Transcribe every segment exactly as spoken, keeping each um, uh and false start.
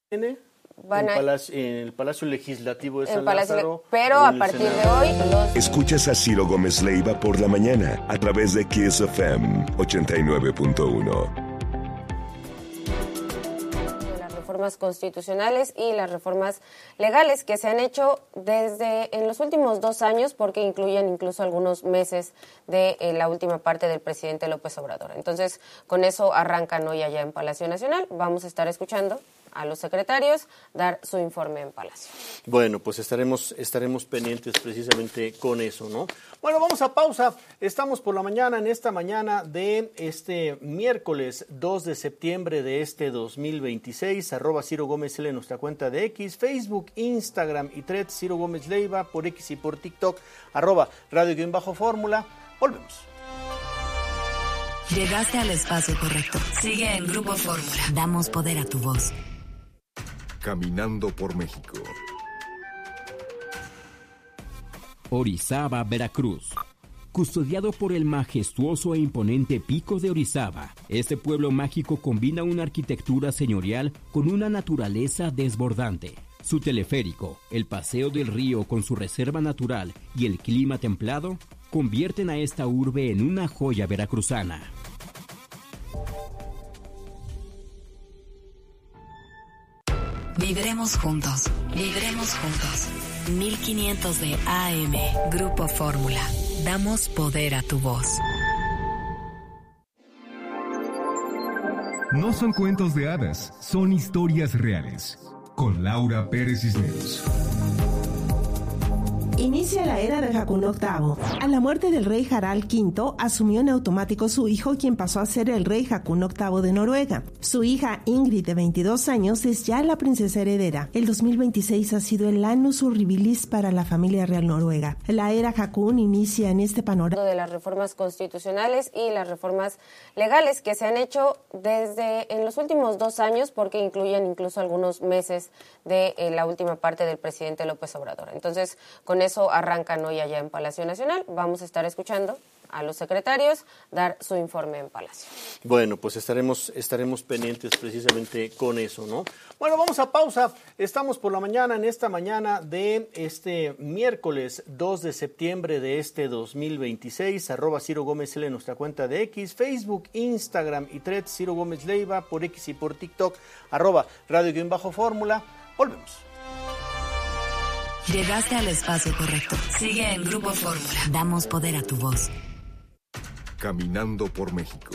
En, Van a... Palacio, en el Palacio Legislativo de San Palacio, Lázaro. pero a partir Senado. de hoy... Los... Escuchas a Ciro Gómez Leiva por la mañana a través de Kiss F M ochenta y nueve punto uno. Las reformas constitucionales y las reformas legales que se han hecho desde en los últimos dos años, porque incluyen incluso algunos meses de eh, la última parte del presidente López Obrador. Entonces, con eso arrancan hoy allá en Palacio Nacional. Vamos a estar escuchando a los secretarios dar su informe en Palacio. Bueno, pues estaremos estaremos pendientes precisamente con eso, ¿no? Bueno, vamos a pausa. Estamos por la mañana, en esta mañana de este miércoles dos de septiembre de este dos mil veintiséis, arroba Ciro Gómez L en nuestra cuenta de X, Facebook, Instagram y Threads, Ciro Gómez Leiva, por X y por TikTok, arroba Radio-Fórmula. Volvemos. Llegaste al espacio correcto. Sigue en Grupo Fórmula. Damos poder a tu voz. Caminando por México. Orizaba, Veracruz. Custodiado por el majestuoso e imponente Pico de Orizaba, este pueblo mágico combina una arquitectura señorial con una naturaleza desbordante. Su teleférico, el paseo del río con su reserva natural y el clima templado convierten a esta urbe en una joya veracruzana. Viviremos juntos, viviremos juntos. mil quinientos de A M, Grupo Fórmula. Damos poder a tu voz. No son cuentos de hadas, son historias reales. Con Laura Pérez Cisneros. Inicia la era de Haakon octavo. A la muerte del rey Harald quinto, asumió en automático su hijo, quien pasó a ser el rey Haakon octavo de Noruega. Su hija Ingrid, de veintidós años, es ya la princesa heredera. El dos mil veintiséis ha sido el annus horribilis para la familia real noruega. La era Haakon inicia en este panorama de las reformas constitucionales y las reformas legales que se han hecho desde en los últimos dos años, porque incluyen incluso algunos meses de eh, la última parte del presidente López Obrador. Entonces, con eso arrancan hoy allá en Palacio Nacional. Vamos a estar escuchando a los secretarios dar su informe en Palacio. Bueno, pues estaremos estaremos pendientes precisamente con eso, ¿no? Bueno, vamos a pausa. Estamos por la mañana, en esta mañana de este miércoles dos de septiembre de este dos mil veintiséis, arroba Ciro Gómez L en nuestra cuenta de X, Facebook, Instagram y Threads, Ciro Gómez Leiva, por X y por TikTok, arroba Radio-Fórmula. Volvemos. Llegaste al espacio correcto. Sigue en Grupo Fórmula. Damos poder a tu voz. Caminando por México.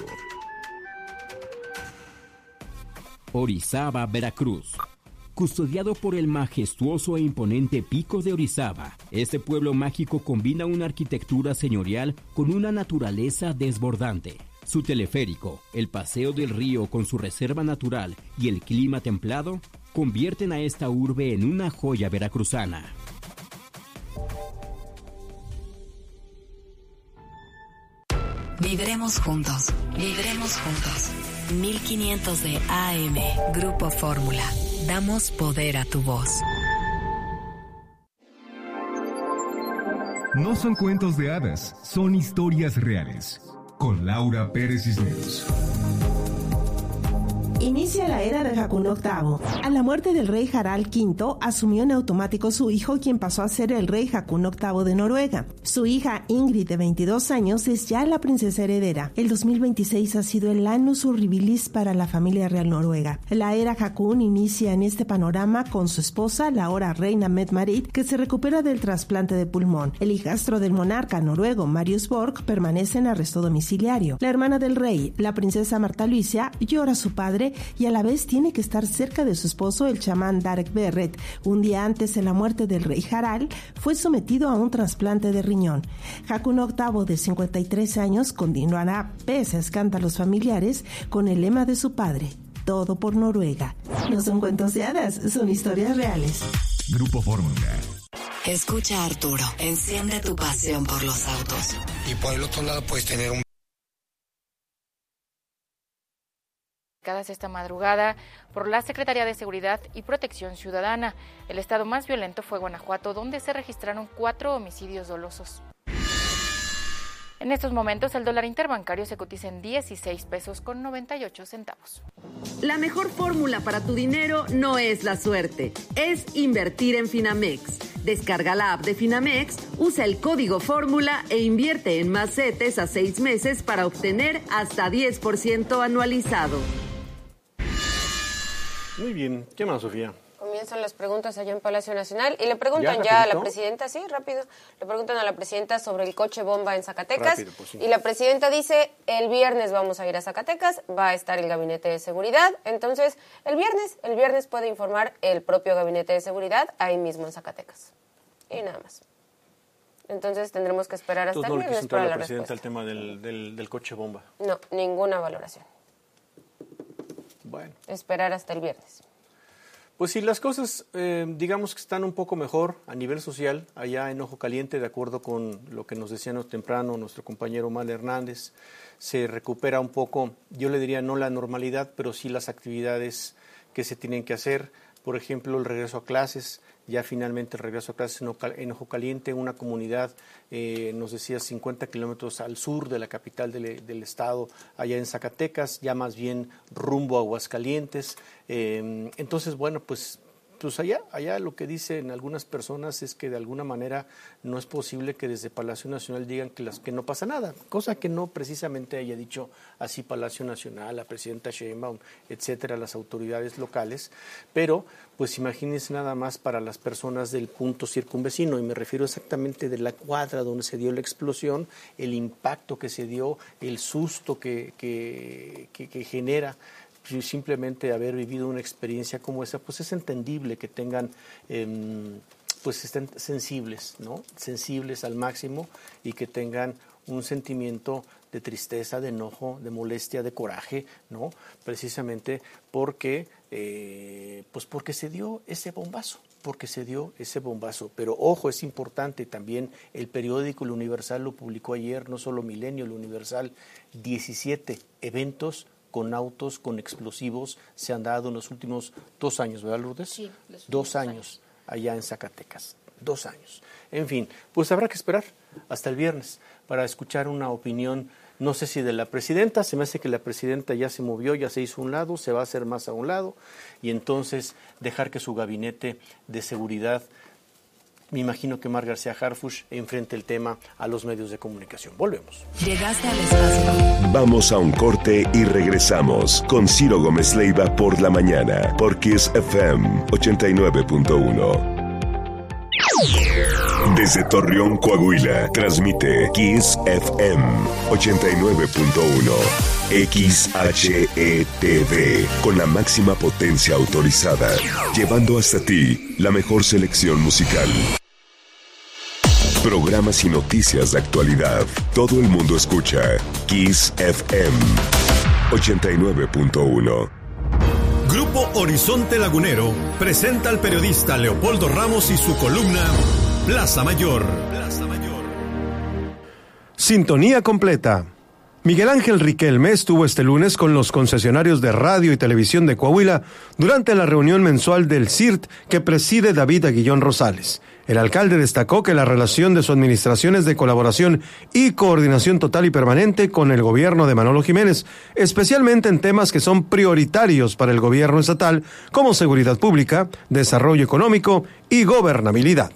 Orizaba, Veracruz. Custodiado por el majestuoso e imponente Pico de Orizaba, este pueblo mágico combina una arquitectura señorial con una naturaleza desbordante. Su teleférico, el paseo del río con su reserva natural y el clima templado convierten a esta urbe en una joya veracruzana. Viviremos juntos, viviremos juntos. mil quinientos de A M, Grupo Fórmula. Damos poder a tu voz. No son cuentos de hadas, son historias reales. Con Laura Pérez Cisneros. Inicia la era de Haakon octavo. A la muerte del rey Harald quinto, asumió en automático su hijo, quien pasó a ser el rey Haakon octavo de Noruega. Su hija Ingrid, de veintidós años, es ya la princesa heredera. El dos mil veintiséis ha sido el annus horribilis para la familia real noruega. La era Haakon inicia en este panorama con su esposa, la ahora reina Mette-Marit, que se recupera del trasplante de pulmón. El hijastro del monarca noruego, Marius Borg, permanece en arresto domiciliario. La hermana del rey, la princesa Marta Luisa, llora a su padre y a la vez tiene que estar cerca de su esposo, el chamán Darek Berret. Un día antes de la muerte del rey Harald, fue sometido a un trasplante de riñón. Haakon octavo, de cincuenta y tres años, continuará, pese a escándalos familiares, con el lema de su padre: todo por Noruega. No son cuentos de hadas, son historias reales. Grupo Fórmula. Escucha a Arturo, enciende tu pasión por los autos. Y por el otro lado puedes tener un... Esta madrugada por la Secretaría de Seguridad y Protección Ciudadana. El estado más violento fue Guanajuato, donde se registraron cuatro homicidios dolosos. En estos momentos el dólar interbancario se cotiza en dieciséis pesos con noventa y ocho centavos. La mejor fórmula para tu dinero no es la suerte, es invertir en Finamex. Descarga la app de Finamex, usa el código fórmula e invierte en más CETES a seis meses para obtener hasta diez por ciento anualizado. Muy bien. ¿Qué más, Sofía? Comienzan las preguntas allá en Palacio Nacional y le preguntan ya, ya a la presidenta, sí, rápido, le preguntan a la presidenta sobre el coche bomba en Zacatecas. Rápido, pues sí. Y la presidenta dice, el viernes vamos a ir a Zacatecas, va a estar el gabinete de seguridad, entonces el viernes, el viernes puede informar el propio gabinete de seguridad ahí mismo en Zacatecas. Y nada más. Entonces tendremos que esperar hasta Entonces, no el viernes para la, la presidenta respuesta. el tema del, del, del coche bomba. No, ninguna valoración. Bueno. Esperar hasta el viernes. Pues sí, las cosas, eh, digamos que están un poco mejor a nivel social, allá en Ojo Caliente, de acuerdo con lo que nos decía temprano nuestro compañero Mal Hernández, se recupera un poco, yo le diría no la normalidad, pero sí las actividades que se tienen que hacer, por ejemplo, el regreso a clases, ya finalmente el regreso a clases en Ojo Caliente, una comunidad, eh, nos decía, cincuenta kilómetros al sur de la capital del, del estado, allá en Zacatecas, ya más bien rumbo a Aguascalientes. Eh, entonces, bueno, pues, pues allá, allá lo que dicen algunas personas es que de alguna manera no es posible que desde Palacio Nacional digan que, las, que no pasa nada, cosa que no precisamente haya dicho así Palacio Nacional, la presidenta Sheinbaum, etcétera, las autoridades locales, pero pues imagínense nada más para las personas del punto circunvecino, y me refiero exactamente de la cuadra donde se dio la explosión, el impacto que se dio, el susto que, que, que, que genera simplemente haber vivido una experiencia como esa, pues es entendible que tengan, eh, pues estén sensibles, ¿no? Sensibles al máximo y que tengan un sentimiento de tristeza, de enojo, de molestia, de coraje, ¿no? Precisamente porque, eh, pues porque se dio ese bombazo, porque se dio ese bombazo. Pero ojo, es importante también, el periódico El Universal lo publicó ayer, no solo Milenio, El Universal, diecisiete eventos con autos, con explosivos, se han dado en los últimos dos años, ¿verdad, Lourdes? Sí, los dos años, años allá en Zacatecas, dos años. En fin, pues habrá que esperar hasta el viernes para escuchar una opinión, no sé si de la presidenta, se me hace que la presidenta ya se movió, ya se hizo a un lado, se va a hacer más a un lado, y entonces dejar que su gabinete de seguridad, me imagino que Mar García Harfuch, enfrente el tema a los medios de comunicación. Volvemos. Llegaste al espacio. Vamos a un corte y regresamos con Ciro Gómez Leiva por la mañana, por Kiss F M ochenta y nueve punto uno. Desde Torreón, Coahuila, transmite Kiss F M ochenta y nueve punto uno. X H E T V, con la máxima potencia autorizada, llevando hasta ti la mejor selección musical. Programas y noticias de actualidad. Todo el mundo escucha Kiss F M ochenta y nueve punto uno. Grupo Horizonte Lagunero presenta al periodista Leopoldo Ramos y su columna Plaza Mayor. Plaza Mayor. Sintonía completa. Miguel Ángel Riquelme estuvo este lunes con los concesionarios de radio y televisión de Coahuila durante la reunión mensual del C I R T que preside David Aguillón Rosales. El alcalde destacó que la relación de su administración es de colaboración y coordinación total y permanente con el gobierno de Manolo Jiménez, especialmente en temas que son prioritarios para el gobierno estatal, como seguridad pública, desarrollo económico y gobernabilidad.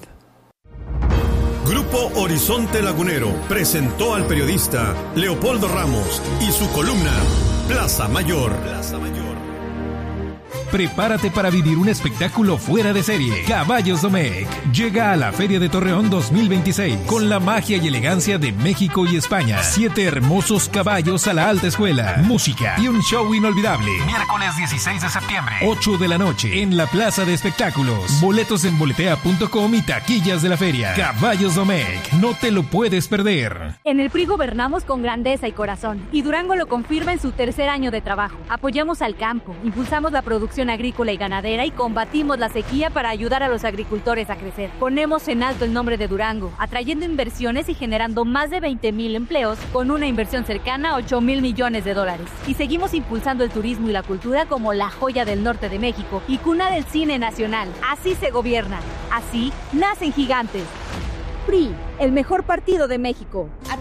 Grupo Horizonte Lagunero presentó al periodista Leopoldo Ramos y su columna Plaza Mayor. Plaza Mayor. Prepárate para vivir un espectáculo fuera de serie. Caballos Domecq llega a la Feria de Torreón dos mil veintiséis con la magia y elegancia de México y España. Siete hermosos caballos a la alta escuela, música y un show inolvidable. Miércoles dieciséis de septiembre, ocho de la noche, en la Plaza de Espectáculos. Boletos en boletea punto com y taquillas de la feria. Caballos Domecq, no te lo puedes perder. En el P R I gobernamos con grandeza y corazón, y Durango lo confirma en su tercer año de trabajo. Apoyamos al campo, impulsamos la producción agrícola y ganadera y combatimos la sequía para ayudar a los agricultores a crecer. Ponemos en alto el nombre de Durango, atrayendo inversiones y generando más de veinte mil empleos con una inversión cercana a ocho mil millones de dólares. Y seguimos impulsando el turismo y la cultura como la joya del norte de México y cuna del cine nacional. Así se gobierna, así nacen gigantes. P R I, el mejor partido de México.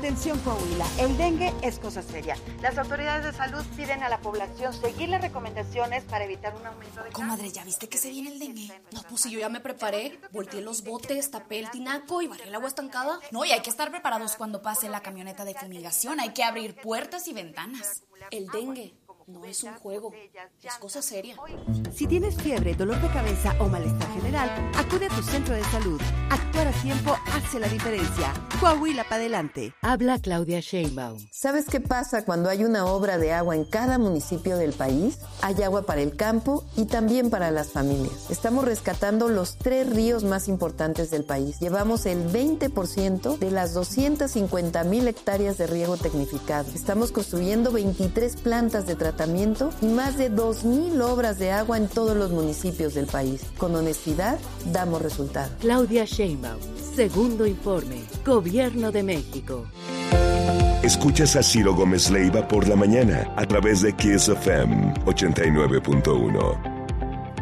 Atención Coahuila, el dengue es cosa seria. Las autoridades de salud piden a la población seguir las recomendaciones para evitar un aumento de casos. Comadre, ¿ya viste que se viene el dengue? No, pues si yo ya me preparé, volteé los botes, tapé el tinaco y barré el agua estancada. No, y hay que estar preparados cuando pase la camioneta de fumigación. Hay que abrir puertas y ventanas. El dengue no es un juego, es cosa seria. Si tienes fiebre, dolor de cabeza o malestar general, acude a tu centro de salud. Actuar a tiempo hace la diferencia. Coahuila para adelante. Habla Claudia Sheinbaum. ¿Sabes qué pasa cuando hay una obra de agua en cada municipio del país? Hay agua para el campo y también para las familias. Estamos rescatando los tres ríos más importantes del país. Llevamos el veinte por ciento de las doscientas cincuenta mil hectáreas de riego tecnificado. Estamos construyendo veintitrés plantas de tratamiento y más de dos mil obras de agua en todos los municipios del país. Con honestidad, damos resultados. Claudia Sheinbaum, segundo informe, Gobierno de México. Escuchas a Ciro Gómez Leiva por la mañana a través de Kiss F M ochenta y nueve punto uno.